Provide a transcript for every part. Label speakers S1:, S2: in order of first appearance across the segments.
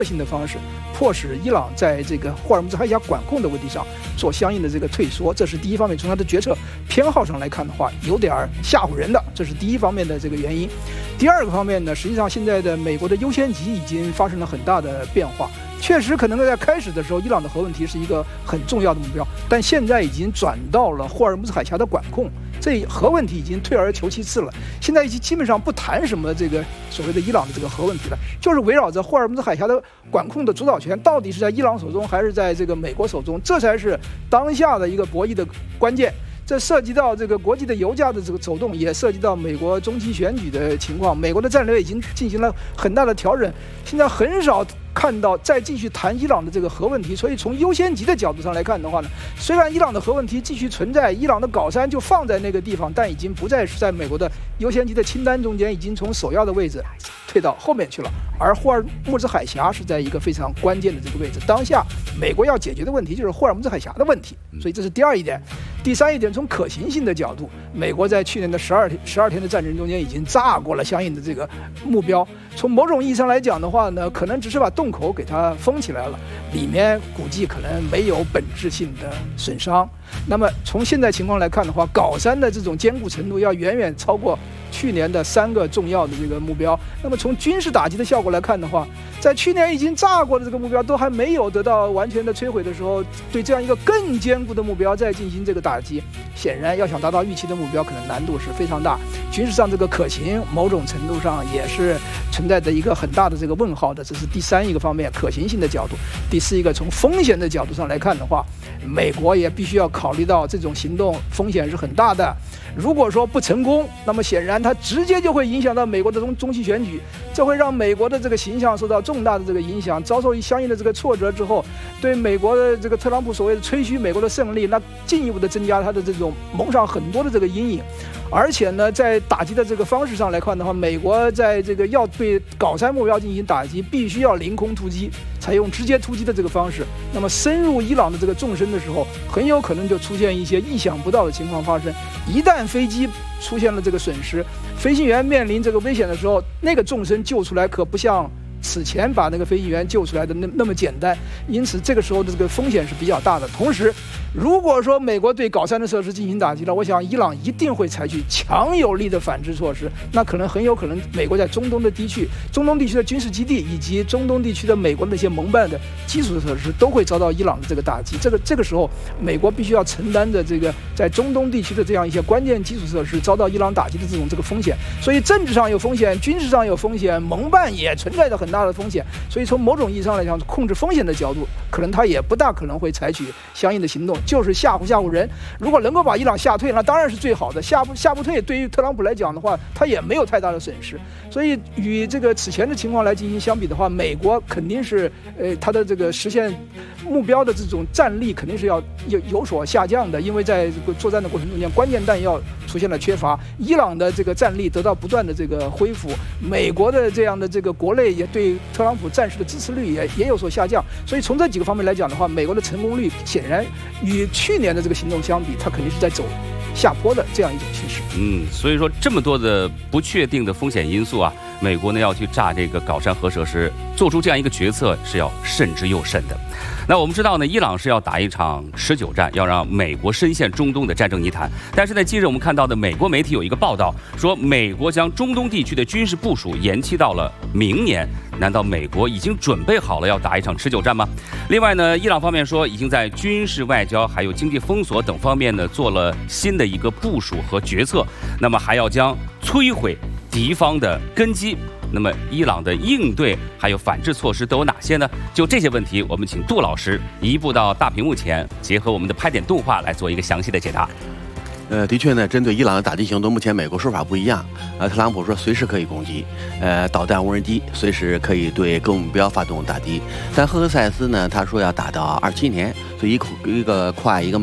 S1: 性的方式，迫使伊朗在这个霍尔木兹海峡管控的问题上做相应的这个退缩，这是第一方面。从他的决策偏好上来看的话，有点吓唬人的，这是第一方面的这个原因。第二个方面呢，实际上现在的美国的优先级已经发生了很大的变化。确实，可能在开始的时候，伊朗的核问题是一个很重要的目标，但现在已经转到了霍尔木兹海峡的管控，这核问题已经退而求其次了。现在已经基本上不谈什么这个所谓的伊朗的这个核问题了，就是围绕着霍尔木兹海峡的管控的主导权到底是在伊朗手中还是在这个美国手中，这才是当下的一个博弈的关键。这涉及到这个国际的油价的这个走动，也涉及到美国中期选举的情况。美国的战略已经进行了很大的调整，现在很少看到再继续谈伊朗的这个核问题。所以从优先级的角度上来看的话呢，虽然伊朗的核问题继续存在，伊朗的搞山就放在那个地方，但已经不再是在美国的优先级的清单中间，已经从首要的位置退到后面去了。而霍尔木兹海峡是在一个非常关键的这个位置，当下美国要解决的问题就是霍尔木兹海峡的问题，所以这是第二一点。第三一点，从可行性的角度，美国在去年的12天的战争中间已经炸过了相应的这个目标。从某种意义上来讲的话呢，可能只是把洞口给它封起来了，里面估计可能没有本质性的损伤。那么从现在情况来看的话，搞山的这种坚固程度要远远超过去年的3个重要的这个目标。那么从军事打击的效果来看的话，在去年已经炸过的这个目标都还没有得到完全的摧毁的时候，对这样一个更坚固的目标再进行这个打击，显然要想达到预期的目标，可能难度是非常大。军事上这个可行，某种程度上也是存在着一个很大的这个问号的，这是第三一个方面，可行性的角度。第四一个，从风险的角度上来看的话，美国也必须要考虑到这种行动风险是很大的。如果说不成功，那么显然它直接就会影响到美国的中期选举，这会让美国的这个形象受到重大的这个影响，遭受相应的这个挫折之后，对美国的这个特朗普所谓的吹嘘美国的胜利，那进一步的增加他的这种蒙上很多的这个阴影。而且呢，在打击的这个方式上来看的话，美国在这个要对搞山目标进行打击，必须要凌空突击，采用直接突击的这个方式。那么深入伊朗的这个纵深的时候，很有可能就出现一些意想不到的情况发生。一旦飞机出现了这个损失，飞行员面临这个危险的时候，那个纵深救出来可不像此前把那个飞行员救出来的那么简单，因此这个时候的这个风险是比较大的。同时，如果说美国对搞山的设施进行打击了，我想伊朗一定会采取强有力的反制措施。那很有可能美国在中东地区的军事基地以及中东地区的美国那些盟办的基础设施都会遭到伊朗的这个打击。这个时候，美国必须要承担着这个在中东地区的这样一些关键基础设施遭到伊朗打击的这个风险。所以政治上有风险，军事上有风险，盟办也存在着很大的风险。所以从某种意义上来讲，控制风险的角度，可能他也不大可能会采取相应的行动，就是吓唬人。如果能够把伊朗吓退，那当然是最好的。吓不退，对于特朗普来讲的话，他也没有太大的损失。所以与这个此前的情况来进行相比的话，美国肯定是他的这个实现目标的这种战力肯定是要有所下降的，因为在这个作战的过程中间，关键弹药出现了缺乏，伊朗的这个战力得到不断的这个恢复，美国的这样的这个国内也对特朗普战士的支持率也有所下降。所以从这几个方面来讲的话，美国的成功率显然与去年的这个行动相比，它肯定是在走下坡的这样一种趋势。
S2: 所以说这么多的不确定的风险因素啊，美国呢要去炸这个搞山核设施，做出这样一个决策是要慎之又慎的。那我们知道呢，伊朗是要打一场持久战，要让美国深陷中东的战争泥潭。但是在近日我们看到的美国媒体有一个报道说，美国将中东地区的军事部署延期到了明年。难道美国已经准备好了要打一场持久战吗？另外呢，伊朗方面说已经在军事、外交还有经济封锁等方面呢做了新的一个部署和决策，那么还要将摧毁敌方的根基。那么伊朗的应对还有反制措施都有哪些呢？就这些问题，我们请杜老师移步到大屏幕前，结合我们的拍点动画来做一个详细的解答。
S3: 的确呢，针对伊朗的打击行动，目前美国说法不一样。特朗普说随时可以攻击，导弹、无人机随时可以对各目标发动打击。但赫克塞斯呢，他说要打到27年，所以一个快，一个慢，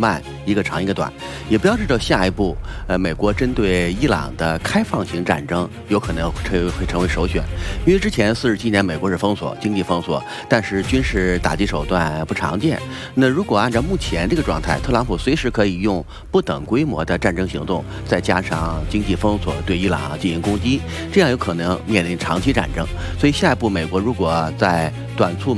S3: 一个长一个短，也标志着下一步，美国针对伊朗的开放型战争有可能会成为首选。因为之前47年美国是封锁，经济封锁，但是军事打击手段不常见。那如果按照目前这个状态，特朗普随时可以用不等规模的战争行动，再加上经济封锁对伊朗进行攻击，这样有可能面临长期战争。所以下一步美国如果在短促